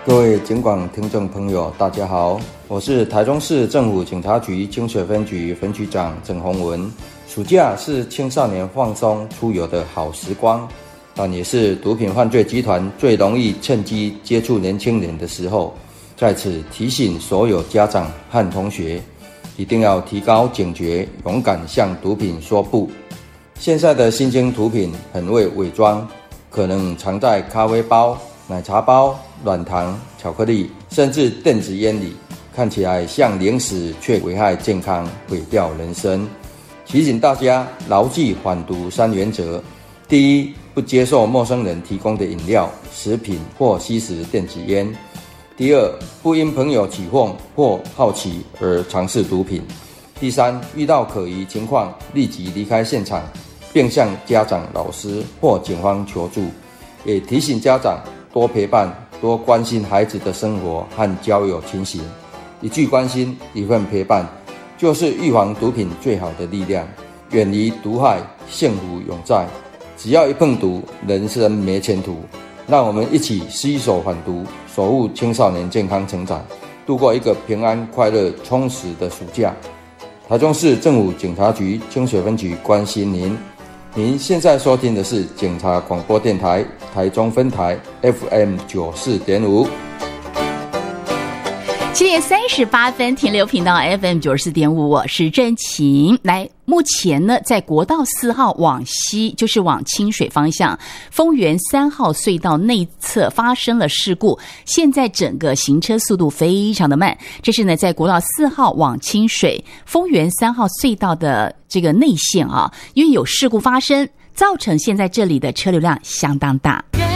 各位警广听众朋友，大家好，我是台中市政府警察局清水分局分局长郑宏文。暑假是青少年放松出游的好时光，但也是毒品犯罪集团最容易趁机接触年轻人的时候。在此提醒所有家长和同学，一定要提高警觉，勇敢向毒品说不。现在的新兴毒品很会伪装，可能藏在咖啡包、奶茶包、软糖、巧克力，甚至电子烟里，看起来像零食，却危害健康，毁掉人生。提醒大家牢记反毒3原则：第一，不接受陌生人提供的饮料、食品或吸食电子烟；第二，不因朋友起哄或好奇而尝试毒品；第三，遇到可疑情况，立即离开现场，并向家长、老师或警方求助。也提醒家长多陪伴、多关心孩子的生活和交友情形。一句关心，一份陪伴，就是预防毒品最好的力量。远离毒害，幸福永在。只要一碰毒，人生没前途。让我们一起携手反毒，守护青少年健康成长，度过一个平安、快乐、充实的暑假。台中市政府警察局清水分局关心您。您现在收听的是警察广播电台台中分台 FM 94.5。 7点38分，停留频道 FM 94.5，我是真晴。来，目前呢，在国道4号往西，就是往清水方向，丰原3号隧道内侧发生了事故，现在整个行车速度非常的慢。这是呢，在国道4号往清水丰原3号隧道的这个内线啊，因为有事故发生，造成现在这里的车流量相当大。